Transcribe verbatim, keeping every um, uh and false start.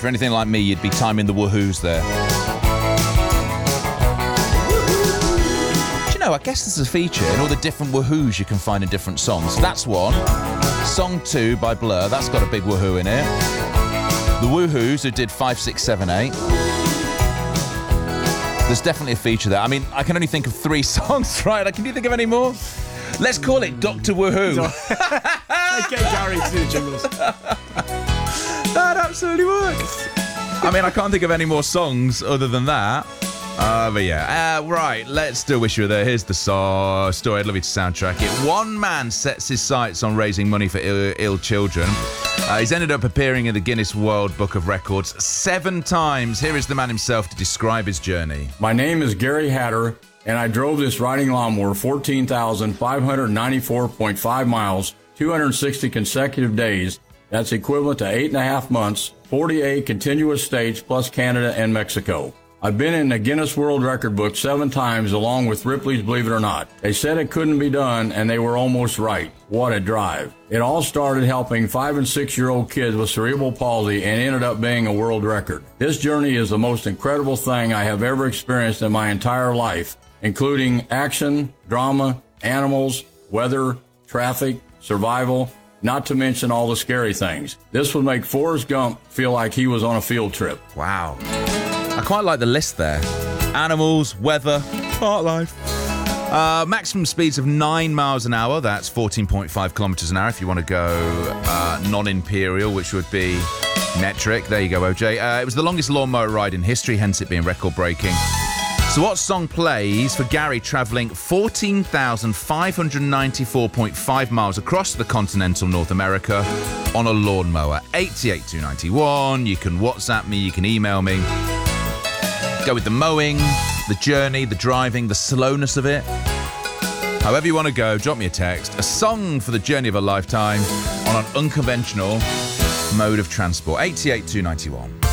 you're anything like me, you'd be timing the woohoos there. Do you know, I guess there's a feature in all the different woohoos you can find in different songs. That's one. Song two by Blur, that's got a big woohoo in it. The Woohoos, who did five, six, seven, eight. There's definitely a feature there. I mean, I can only think of three songs, right? Can you think of any more? Let's call it Doctor Woohoo. Get Gary to do the jingles. That absolutely works. I mean, I can't think of any more songs other than that. Uh, but yeah, uh, right, let's do Wish You Were There. Here's the so- story. I'd love you to soundtrack it. One man sets his sights on raising money for Ill, Ill children. Uh, he's ended up appearing in the Guinness World Book of Records seven times. Here is the man himself to describe his journey. My name is Gary Hatter, and I drove this riding lawnmower fourteen thousand five hundred ninety-four point five miles, two hundred sixty consecutive days. That's equivalent to eight and a half months, forty-eight continuous states, plus Canada and Mexico. I've been in the Guinness World Record book seven times, along with Ripley's Believe It or Not. They said it couldn't be done, and they were almost right. What a drive. It all started helping five and six-year-old kids with cerebral palsy and ended up being a world record. This journey is the most incredible thing I have ever experienced in my entire life, including action, drama, animals, weather, traffic, survival, not to mention all the scary things. This would make Forrest Gump feel like he was on a field trip. Wow. I quite like the list there. Animals, weather, part life. Uh, maximum speeds of nine miles an hour. That's fourteen point five kilometres an hour if you want to go uh, non-imperial, which would be metric. There you go, O J. Uh, it was the longest lawnmower ride in history, hence it being record-breaking. So what song plays for Gary travelling fourteen thousand five hundred ninety-four point five miles across the continental North America on a lawnmower? eight eight two nine one. You can WhatsApp me, you can email me. Go with the mowing, the journey, the driving, the slowness of it. However you want to go, drop me a text. A song for the journey of a lifetime on an unconventional mode of transport. eight eight two nine one.